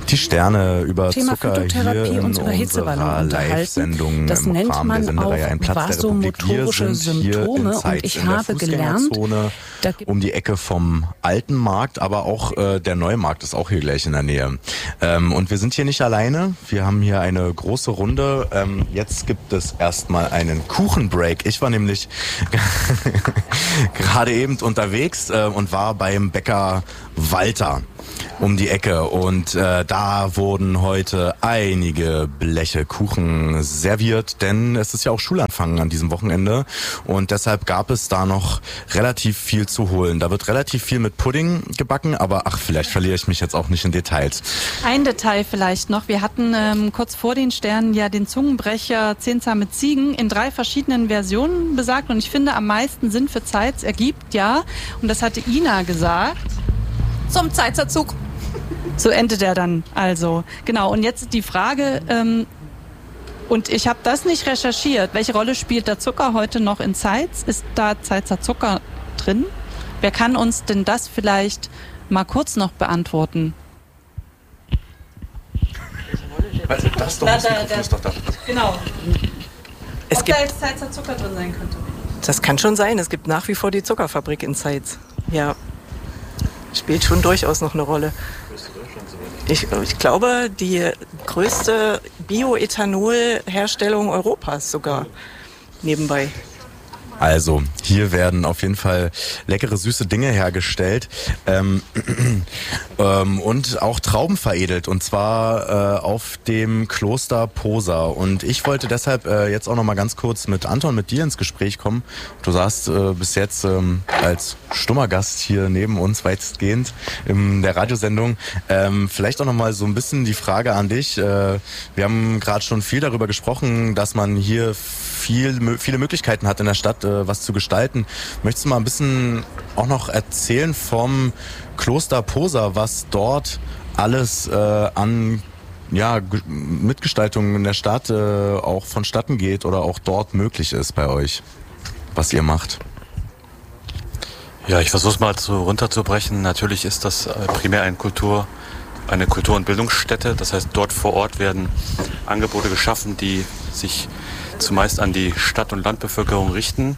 Die Sterne über Thema Zucker Phytotherapie hier in uns über Hitzewallung unserer unterhalten. Live-Sendung Das im nennt Rahmen der man Sendereihe auch Ein Platz der Republik. Wir vasomotorische sind hier in Symptome und Zeitz ich in der habe gelernt, Fußgängerzone da gibt um die Ecke vom Alten Markt, aber auch der Neumarkt ist auch hier gleich in der Nähe. Und wir sind hier nicht alleine, wir haben hier eine große Runde. Jetzt gibt es erstmal einen Kuchenbreak. Ich war nämlich gerade eben unterwegs und war beim Bäcker Walter um die Ecke und da wurden heute einige Bleche Kuchen serviert, denn es ist ja auch Schulanfang an diesem Wochenende und deshalb gab es da noch relativ viel zu holen. Da wird relativ viel mit Pudding gebacken, aber vielleicht verliere ich mich jetzt auch nicht in Details. Ein Detail vielleicht noch, wir hatten kurz vor den Sternen ja den Zungenbrecher 10 zahme Ziegen in 3 verschiedenen Versionen besagt und ich finde am meisten Sinn für Zeitz ergibt, ja, und das hatte Ina gesagt, zum Zeitzerzug. So endet er dann also. Genau, und jetzt die Frage, und ich habe das nicht recherchiert, welche Rolle spielt der Zucker heute noch in Zeitz? Ist da Zeitzer Zucker drin? Wer kann uns denn das vielleicht mal kurz noch beantworten? Also das doch, das Mikrofon ist doch da. Genau. Ob da jetzt Zeitzer Zucker drin sein könnte? Das kann schon sein. Es gibt nach wie vor die Zuckerfabrik in Zeitz. Ja, spielt schon durchaus noch eine Rolle. Ich glaube, die größte Bioethanol-Herstellung Europas sogar nebenbei. Also, hier werden auf jeden Fall leckere, süße Dinge hergestellt und auch Trauben veredelt und zwar auf dem Kloster Posa. Und ich wollte deshalb jetzt auch noch mal ganz kurz mit Anton, mit dir ins Gespräch kommen. Du saßt bis jetzt als stummer Gast hier neben uns weitestgehend in der Radiosendung. Vielleicht auch noch mal so ein bisschen die Frage an dich. Wir haben gerade schon viel darüber gesprochen, dass man hier viele Möglichkeiten hat in der Stadt, was zu gestalten. Möchtest du mal ein bisschen auch noch erzählen vom Kloster Posa, was dort alles an Mitgestaltung in der Stadt auch vonstatten geht oder auch dort möglich ist bei euch, was ihr macht? Ja, ich versuche es mal runterzubrechen. Natürlich ist das primär eine Kultur- und Bildungsstätte. Das heißt, dort vor Ort werden Angebote geschaffen, die sich zumeist an die Stadt- und Landbevölkerung richten,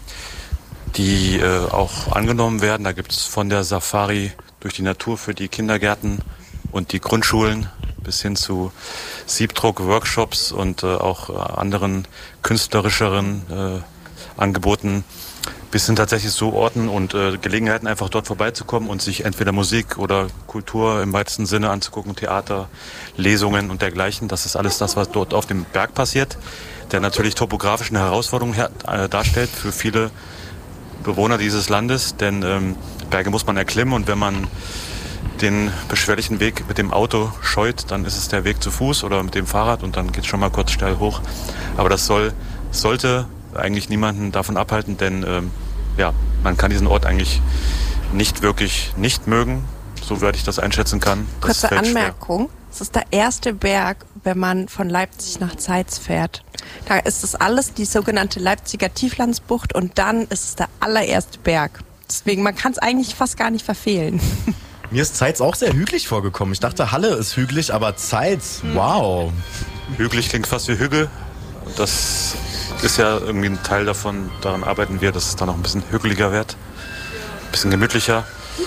die auch angenommen werden. Da gibt es von der Safari durch die Natur für die Kindergärten und die Grundschulen bis hin zu Siebdruck-Workshops und auch anderen künstlerischeren Angeboten, bis hin tatsächlich zu Orten und Gelegenheiten, einfach dort vorbeizukommen und sich entweder Musik oder Kultur im weitesten Sinne anzugucken, Theater, Lesungen und dergleichen. Das ist alles das, was dort auf dem Berg passiert, der natürlich topografisch eine Herausforderung darstellt für viele Bewohner dieses Landes, denn Berge muss man erklimmen und wenn man den beschwerlichen Weg mit dem Auto scheut, dann ist es der Weg zu Fuß oder mit dem Fahrrad und dann geht es schon mal kurz steil hoch. Aber das sollte eigentlich niemanden davon abhalten, denn man kann diesen Ort eigentlich nicht wirklich nicht mögen, soweit ich das einschätzen kann. Kurze Anmerkung, es ist der erste Berg, wenn man von Leipzig nach Zeitz fährt. Da ist das alles die sogenannte Leipziger Tieflandsbucht und dann ist es der allererste Berg. Deswegen, man kann es eigentlich fast gar nicht verfehlen. Mir ist Zeitz auch sehr hügelig vorgekommen. Ich dachte, Halle ist hügelig, aber Zeitz, wow. Hügelig klingt fast wie Hügel. Das ist ja irgendwie ein Teil davon, daran arbeiten wir, dass es dann noch ein bisschen hügeliger wird, ein bisschen gemütlicher.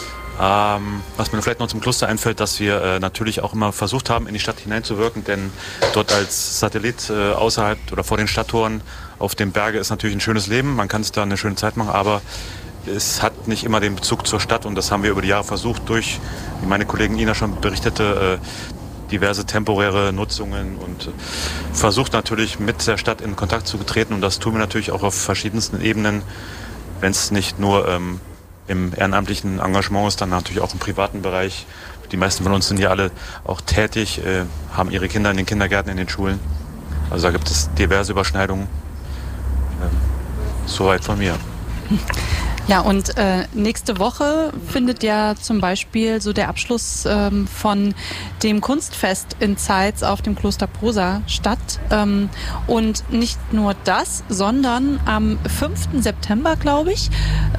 Was mir vielleicht noch zum Kloster einfällt, dass wir natürlich auch immer versucht haben, in die Stadt hineinzuwirken, denn dort als Satellit außerhalb oder vor den Stadttoren auf dem Berge ist natürlich ein schönes Leben, man kann sich da eine schöne Zeit machen, aber es hat nicht immer den Bezug zur Stadt und das haben wir über die Jahre versucht durch, wie meine Kollegin Ina schon berichtete, diverse temporäre Nutzungen und versucht natürlich mit der Stadt in Kontakt zu treten und das tun wir natürlich auch auf verschiedensten Ebenen, wenn es nicht nur im ehrenamtlichen Engagement ist, dann natürlich auch im privaten Bereich. Die meisten von uns sind ja alle auch tätig, haben ihre Kinder in den Kindergärten, in den Schulen. Also da gibt es diverse Überschneidungen. Soweit von mir. Ja, und nächste Woche findet ja zum Beispiel so der Abschluss von dem Kunstfest in Zeitz auf dem Kloster Posa statt. Und nicht nur das, sondern am 5. September, glaube ich,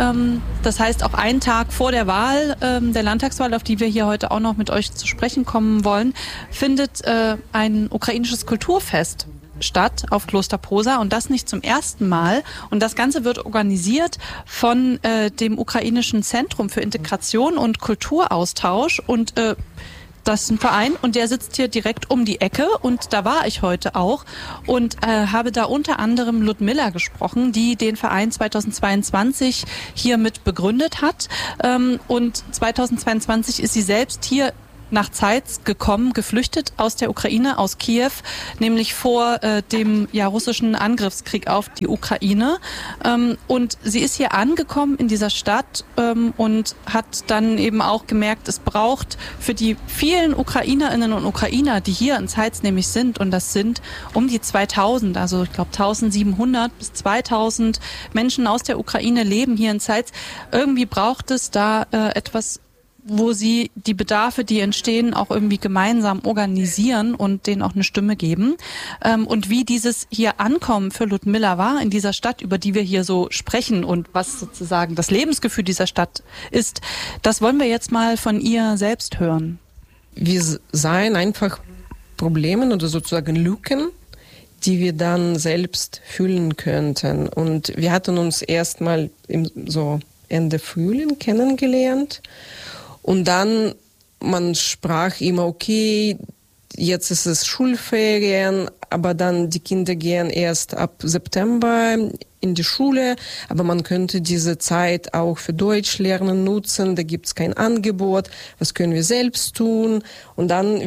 das heißt auch einen Tag vor der Wahl, der Landtagswahl, auf die wir hier heute auch noch mit euch zu sprechen kommen wollen, findet ein ukrainisches Kulturfest statt auf Kloster Posa, und das nicht zum ersten Mal. Und das Ganze wird organisiert von dem ukrainischen Zentrum für Integration und Kulturaustausch, und das ist ein Verein, und der sitzt hier direkt um die Ecke, und da war ich heute auch und habe da unter anderem Ludmilla gesprochen, die den Verein 2022 hier mit begründet hat, und 2022 ist sie selbst hier nach Zeitz gekommen, geflüchtet aus der Ukraine, aus Kiew, nämlich vor dem russischen Angriffskrieg auf die Ukraine. Und sie ist hier angekommen in dieser Stadt und hat dann eben auch gemerkt, es braucht für die vielen Ukrainerinnen und Ukrainer, die hier in Zeitz nämlich sind, und das sind um die 2000, also ich glaube 1700 bis 2000 Menschen aus der Ukraine leben hier in Zeitz. Irgendwie braucht es da etwas, wo sie die Bedarfe, die entstehen, auch irgendwie gemeinsam organisieren und denen auch eine Stimme geben. Und wie dieses hier Ankommen für Ludmilla war in dieser Stadt, über die wir hier so sprechen, und was sozusagen das Lebensgefühl dieser Stadt ist, das wollen wir jetzt mal von ihr selbst hören. Wir sahen einfach Probleme oder sozusagen Lücken, die wir dann selbst füllen könnten. Und wir hatten uns erstmal so Ende Frühling kennengelernt. Und dann, man sprach immer, okay, jetzt ist es Schulferien, aber dann die Kinder gehen erst ab September in die Schule, aber man könnte diese Zeit auch für Deutschlernen nutzen, da gibt's kein Angebot, was können wir selbst tun? Und dann,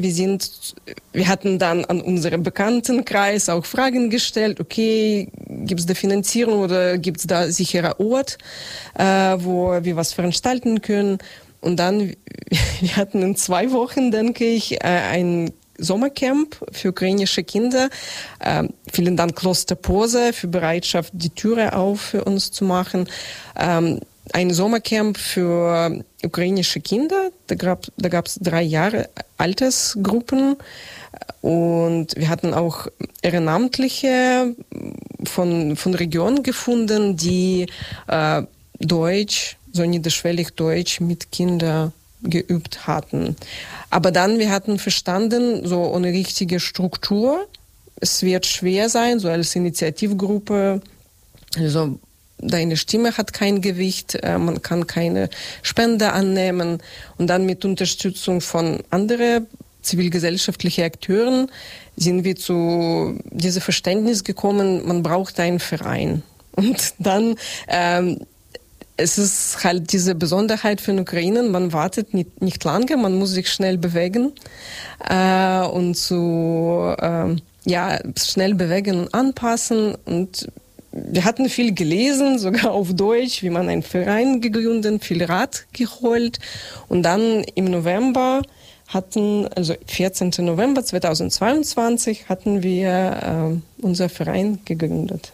wir hatten dann an unseren Bekanntenkreis auch Fragen gestellt, okay, gibt's da Finanzierung oder gibt's da sicherer Ort, wo wir was veranstalten können? Und dann, wir hatten in 2 Wochen, denke ich, ein Sommercamp für ukrainische Kinder. Vielen Dank Kloster Posa für Bereitschaft, die Türe auf für uns zu machen. Ein Sommercamp für ukrainische Kinder. Da gab's 3 Jahre Altersgruppen. Und wir hatten auch Ehrenamtliche von Regionen gefunden, die Deutsch, so niederschwellig Deutsch mit Kindern geübt hatten. Aber dann, wir hatten verstanden, so ohne richtige Struktur, es wird schwer sein, so als Initiativgruppe, also deine Stimme hat kein Gewicht, man kann keine Spende annehmen, und dann mit Unterstützung von anderen zivilgesellschaftlichen Akteuren sind wir zu diesem Verständnis gekommen, man braucht einen Verein. Und dann es ist halt diese Besonderheit für den Ukrainen, man wartet nicht lange, man muss sich schnell bewegen und schnell bewegen und anpassen. Und wir hatten viel gelesen, sogar auf Deutsch, wie man einen Verein gegründet, viel Rat geholt. Und dann im November 14. November 2022 hatten wir unser Verein gegründet.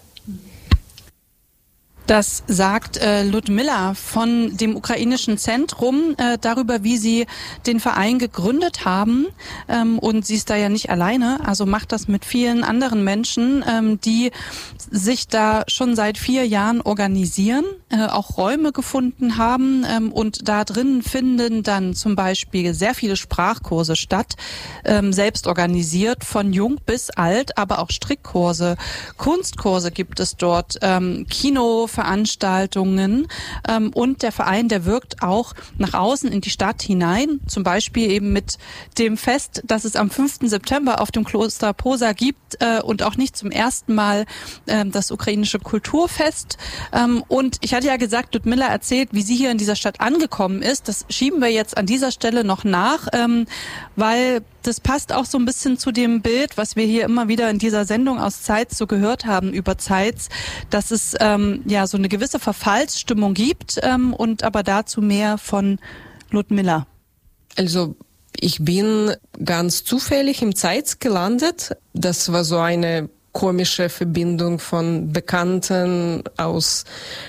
Das sagt Ludmilla von dem ukrainischen Zentrum darüber, wie sie den Verein gegründet haben. Und sie ist da ja nicht alleine, also macht das mit vielen anderen Menschen, die sich da schon seit 4 Jahren organisieren, auch Räume gefunden haben. Und da drin finden dann zum Beispiel sehr viele Sprachkurse statt, selbst organisiert, von jung bis alt, aber auch Strickkurse, Kunstkurse gibt es dort, Kinoveranstaltungen, und der Verein, der wirkt auch nach außen in die Stadt hinein, zum Beispiel eben mit dem Fest, das es am 5. September auf dem Kloster Posa gibt, und auch nicht zum ersten Mal das ukrainische Kulturfest. Und ich hatte ja gesagt, Ludmilla erzählt, wie sie hier in dieser Stadt angekommen ist. Das schieben wir jetzt an dieser Stelle noch nach, weil das passt auch so ein bisschen zu dem Bild, was wir hier immer wieder in dieser Sendung aus Zeitz so gehört haben über Zeitz, dass es so eine gewisse Verfallsstimmung gibt, und aber dazu mehr von Ludmilla. Also ich bin ganz zufällig im Zeitz gelandet. Das war so eine komische Verbindung von Bekannten aus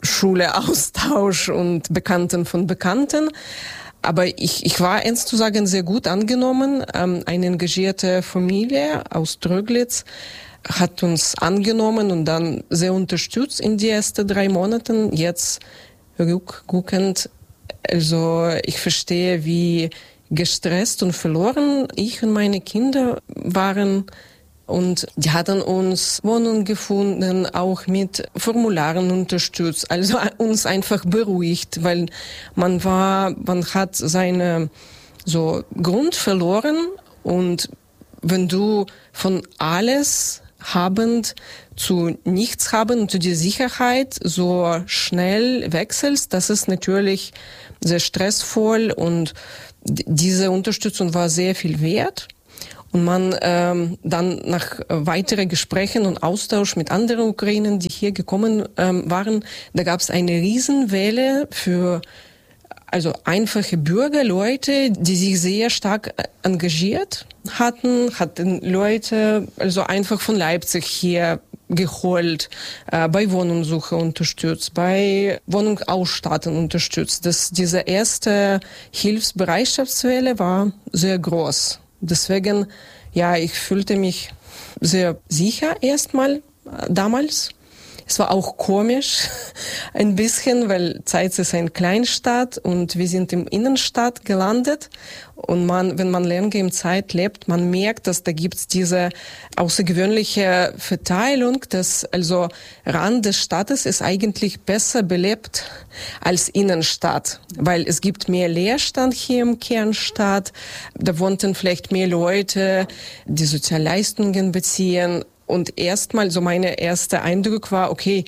Schule-Austausch und Bekannten von Bekannten. Aber ich war, ernst zu sagen, sehr gut angenommen. Eine engagierte Familie aus Dröglitz hat uns angenommen und dann sehr unterstützt in die ersten 3 Monaten. Jetzt rückguckend, also ich verstehe, wie gestresst und verloren ich und meine Kinder waren. Und die hatten uns Wohnungen gefunden, auch mit Formularen unterstützt, also uns einfach beruhigt, weil man hat seine so Grund verloren, und wenn du von alles habend zu nichts haben und zu der Sicherheit so schnell wechselst, das ist natürlich sehr stressvoll, und diese Unterstützung war sehr viel wert. Und man dann nach weiteren Gesprächen und Austausch mit anderen Ukrainern, die hier gekommen waren, da gab es eine Riesenwelle für also einfache Bürger, Leute, die sich sehr stark engagiert hatten Leute also einfach von Leipzig hier geholt, bei Wohnungssuche unterstützt, bei Wohnungsausstatten unterstützt. Diese erste Hilfsbereitschaftswelle war sehr groß. Deswegen, ja, ich fühlte mich sehr sicher erstmal damals. Es war auch komisch ein bisschen, weil Zeitz ist eine Kleinstadt und wir sind im Innenstadt gelandet. Und wenn man länger in Zeitz lebt, man merkt, dass da gibt's diese außergewöhnliche Verteilung, dass also Rand des Stadtes ist eigentlich besser belebt als Innenstadt, weil es gibt mehr Leerstand hier im Kernstadt. Da wohnten vielleicht mehr Leute, die Sozialleistungen beziehen. Und erstmal so mein erster Eindruck war, okay,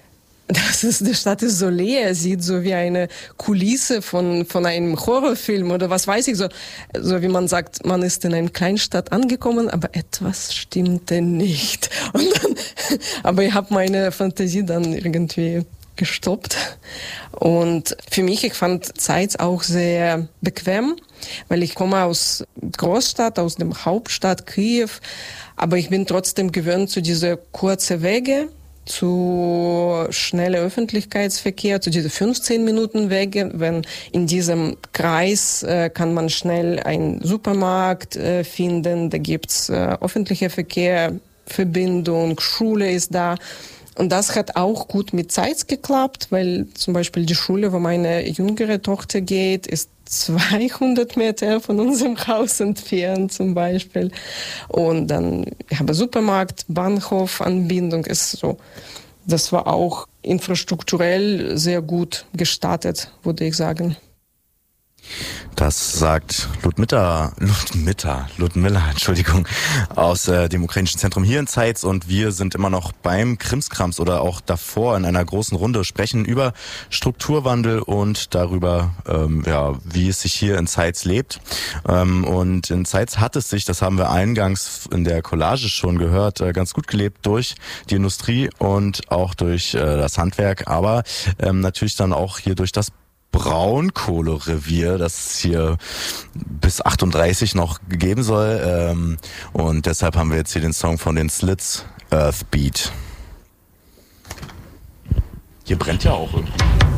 die Stadt ist so leer, sieht so wie eine Kulisse von einem Horrorfilm oder was weiß ich, so wie man sagt, man ist in einer Kleinstadt angekommen, aber etwas stimmte nicht. Aber ich habe meine Fantasie dann irgendwie gestoppt. Und für mich, ich fand Zeitz auch sehr bequem, weil ich komme aus Großstadt, aus dem Hauptstadt Kiew, aber ich bin trotzdem gewöhnt zu diese kurzen Wege, zu schnellen Öffentlichkeitsverkehr, zu diese 15 Minuten Wege. Wenn in diesem Kreis kann man schnell einen Supermarkt finden, da gibt's öffentliche Verkehrsverbindung, Schule ist da. Und das hat auch gut mit Zeitz geklappt, weil zum Beispiel die Schule, wo meine jüngere Tochter geht, ist 200 Meter von unserem Haus entfernt zum Beispiel. Und dann ich habe Supermarkt, Bahnhof, Anbindung ist so. Das war auch infrastrukturell sehr gut gestartet, würde ich sagen. Das sagt Ludmilla, aus dem ukrainischen Zentrum hier in Zeitz, und wir sind immer noch beim Krimskrams oder auch davor in einer großen Runde, sprechen über Strukturwandel und darüber, wie es sich hier in Zeitz lebt. Und in Zeitz hat es sich, das haben wir eingangs in der Collage schon gehört, ganz gut gelebt durch die Industrie und auch durch das Handwerk, aber natürlich dann auch hier durch das Braunkohlerevier, das es hier bis 38 noch geben soll. Und deshalb haben wir jetzt hier den Song von den Slits, Earthbeat. Hier brennt ja auch irgendwie.